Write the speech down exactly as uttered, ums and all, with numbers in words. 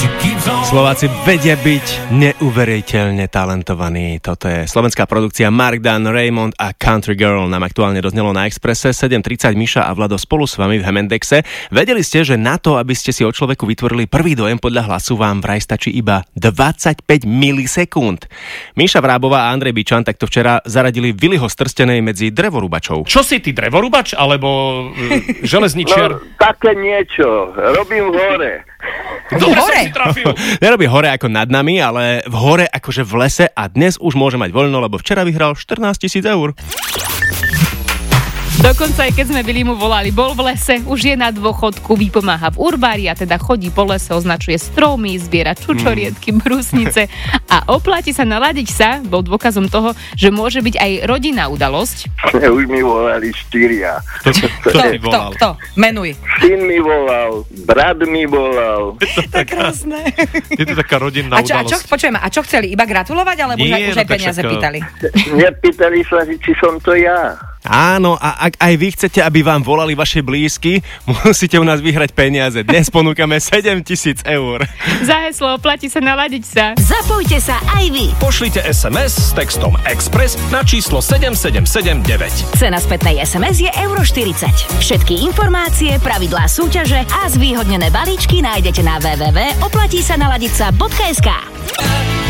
Slováci vedia byť neuveriteľne talentovaní. Toto je slovenská produkcia Mark Dan, Raymond a Country Girl. Nám aktuálne doznelo na Expresse. sedem tridsať Miša a Vlado spolu s vami v Hemendexe. Vedeli ste, že na to, aby ste si o človeku vytvorili prvý dojem podľa hlasu, vám vraj stačí iba dvadsaťpäť milisekúnd. Miša Vrábová a Andrej Bičan takto včera zaradili Viliho Strstenej medzi drevorúbačov. Čo si ty, drevorúbač alebo uh, železničiar? No, také niečo. Robím hore. Dobre som si trafil. Nerobí hore ako nad nami, ale v hore akože v lese a dnes už môže mať voľno, lebo včera vyhral štrnásť tisíc eur. Dokonca aj keď sme byli mu volali, bol v lese, už je na dôchodku, vypomáha v urbári a teda chodí po lese, označuje stromy, zbiera čučoriedky, brusnice a oplatí sa naladiť sa, bol dôkazom toho, že môže byť aj rodinná udalosť. Už mi volali štyria. To, to, to, Kto? Kto? Menuj. Syn mi volal, brat mi volal. To je krásne. Je to taká rodinná A čo, a čo, udalosť. počujeme, a čo chceli? Iba gratulovať, alebo už aj, Nie, už no aj tak peniaze však, pýtali? Nepýtali sa, či som to ja. Áno, a ak aj vy chcete, aby vám volali vaše blízky, musíte u nás vyhrať peniaze. Dnes ponúkame sedem tisíc eur. Za heslo oplatí sa naladiť sa. Zapojte sa aj vy. Pošlite es em es s textom Express na číslo sedem sedem sedem deväť. Cena spätnej es em es je euro štyridsať. Všetky informácie, pravidlá súťaže a zvýhodnené balíčky nájdete na w w w bodka oplatí sa naladiť sa bodka es ká.